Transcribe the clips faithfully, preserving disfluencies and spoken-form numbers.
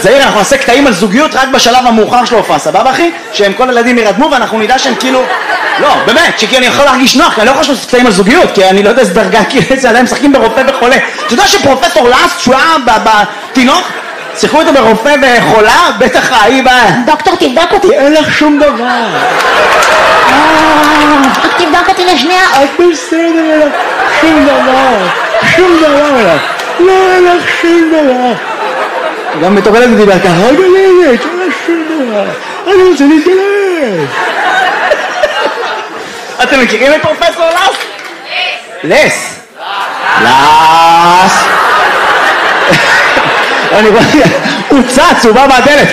זהיר, אנחנו נעשה קטעים על זוגיות רק בשלב המאוחר של ההופעה, סבבה אחי? שהם כל הילדים ירדמו ואנחנו נדע שהם כאילו... לא, באמת, שכי אני יכול להרגיש נוח, כי אני לא יכול לעשות קטעים על זוגיות, כי אני לא יודע איזה דרגה, כי זה עדיין משחקים ברופא וחולה. אתה יודע שפרופסור לאסט, שהוא היה בתינוק, שיחקו איתו ברופא וחולה, בטח ההיא בא... דוקטור, תבדוק אותי. אין לך שום דבר. רק תבדוק אותי לשנייה. את בסדר, אין לך שום דבר. שום דבר. לא, אין לך שום דבר. גם מטורלת דיבר ככה, רגע לילד, אין לך שום דבר. אני רוצה להתגלש. אתם מכירים את פרופסור לס? לס. לס. אני רואה, הוא צץ, הוא בא מהדלת.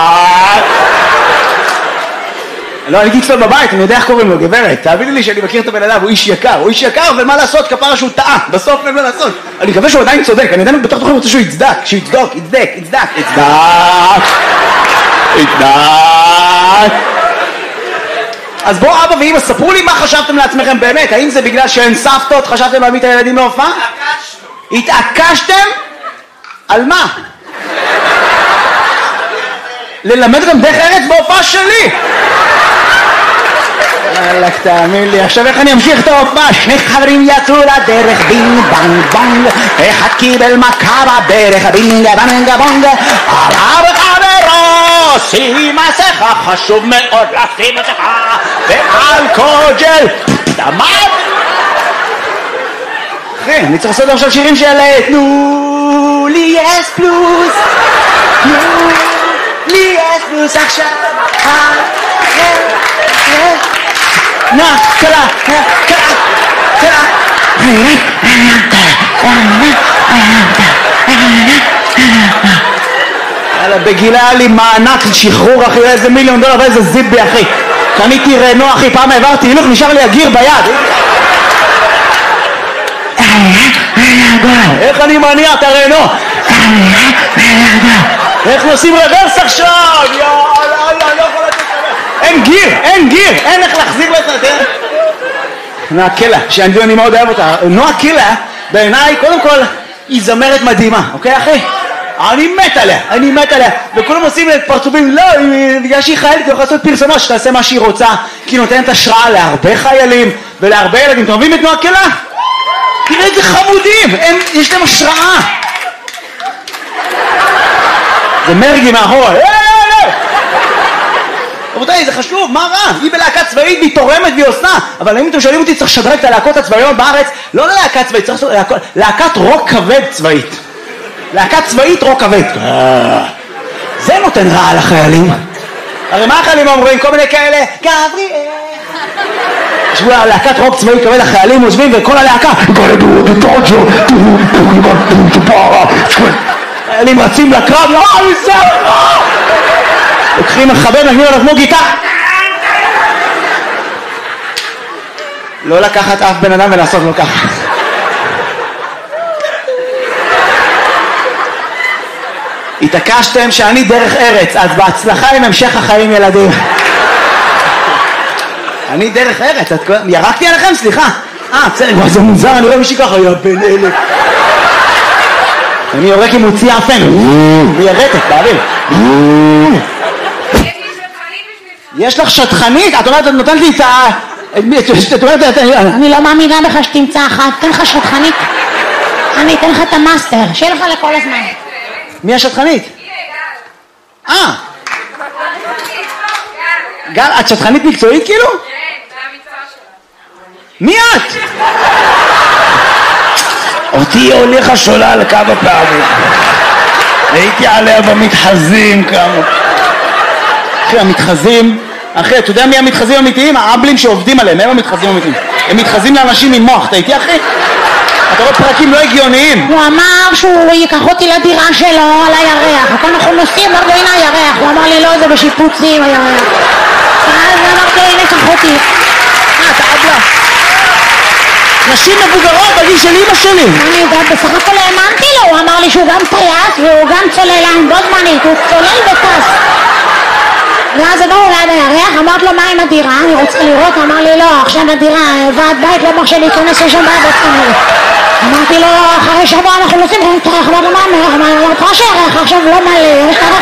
לא, אני אגיד לו בבית, אני יודע איך קוראים לו, גברת. תאביני לי שאני מכיר את הבן אדם, הוא איש יקר. הוא איש יקר, אבל מה לעשות? כפרה שהוא טעה. בסוף אין מה לעשות. אני מקווה שהוא עדיין צודק. אני עדיין בתוך תוכם רוצה שהוא יצדק. שהוא יצדוק, יצדק, יצדק, יצדק. יצדק. אז בואו אבא ואמא, ספרו לי מה חשבתם לעצמכם באמת. האם זה בגלל שאין סבתות, חשבתם להביא את הילדים להופעה? התעקשנו. התעקשתם? על מה? ללמד גם דרך ארץ בהופעה שלי. יאללה, תאמין לי, עכשיו איך אני אמשיך את ההופעה? שני חברים יצאו לדרך, בינג בנג בונג, אחד קיבל מכה בברך, בינג בנג בונג, הרב חברו, שים מסכה, חשוב מאוד לשים מסכה, ואלכוג'ל, דמם. אחי, אני צריך לעשות עכשיו שירים של תנו לי אס פלוס, תנו לי אס פלוס עכשיו, נא, קלה, קלה, קלה. יאללה, בגילה היה לי מענק שחרור אחי, איזה מיליון דולר ואיזה זיבי אחי. קניתי רנו אחי, פעם העברתי הילוך, נשאר לי הגיר ביד. איך אני מניע את הרנו? איך נוסעים רוורס עכשיו? יאללה, אני לא יכול לתת לך. אין גיר, אין גיר, אין איך להחזיר לזה. נועה קילה, שאני מאוד אוהב אותה. נועה קילה, בעיניי, קודם כל, היא זמרת מדהימה, אוקיי אחי? אני מת עליה, אני מת עליה. וכולם עושים פרצופים, לא, בגלל שהיא חיילת, היא יכולה לעשות פרסומות, שתעשה מה שהיא רוצה, כי היא נותנת השראה להרבה חיילים ולהרבה ילדים. אתם אוהבים את נועה קילה? תראה איזה חמודים, הם, יש להם השראה. זה מרגי מאחורה. רבותיי, זה חשוב, מה רע? היא בלהקה צבאית והיא תורמת והיא עושה. אבל אם אתם שואלים אותי, צריך לשדרג את הלהקות הצבאיות בארץ, לא ללהקה צבאית, צריך לעשות להקת רוק כבד צבאית. להקת צבאית רוק כבד. זה נותן רע לחיילים. הרי מה החיילים אומרים? כל מיני כאלה, גבריאל. ישבו להקת רוק צבאי כבד, החיילים עוזבים וכל הלהקה חיילים רצים לקרב, לא, זה לא! לוקחים מחבר, נגנים עליו כמו גיטה. לא לקחת אף בן אדם ולעשות לו ככה. התעקשתם שאני דרך ארץ, אז בהצלחה עם המשך החיים ילדים. אני דרך ארץ, ירקתי עליכם? סליחה. אה, בסדר, זה מוזר, אני רואה מישהי ככה, יא בן אלף. אני יורק עם מוציא אפן, וירקת, באוויר. יש לך שטחנית? את אומרת, את נותנת לי את ה... אני לא מאמינה לך שתמצא אחת, תן לך שטחנית. אני אתן לך את המאסטר, שיהיה לך לכל הזמן. מי השטחנית? אה. גל, את שטחנית מקצועית כאילו? כן, זה המקצוע שלה. מי את? אותי הוליכה שולל כמה פעמים. הייתי עליה במתחזים כמה. אחי, המתחזים, אחי, אתה יודע מי המתחזים האמיתיים? האבלים שעובדים עליהם, הם המתחזים האמיתיים. הם מתחזים לאנשים עם מוח, אתה איתי אחי? אתה רואה פרקים לא הגיוניים. הוא אמר שהוא ייקח אותי לדירה שלו על הירח. הכל אנחנו נוסעים, אמרתי לו הנה הירח. הוא אמר לי לא, זה בשיפוצים הירח. אז אמרתי לו הנה קח אותי. אה, אתה אבלה. נשים מבוגרות בגיל של אמא שלי. אני יודעת, בסך הכל האמנתי לו. הוא אמר לי שהוא גם טייס והוא גם צוללן בו זמנית. הוא צולל וטס. ואז עברנו ליד הירח, אמרת לו מה עם הדירה? אני רוצה לראות, אמר לי לא, עכשיו הדירה, ועד בית לא מרשה להיכנס לשם בעד עצמנו. אמרתי לו, אחרי שבוע אנחנו נוסעים, אמרתי לו, מה, אמרתי לו, עכשיו לא מלא, יש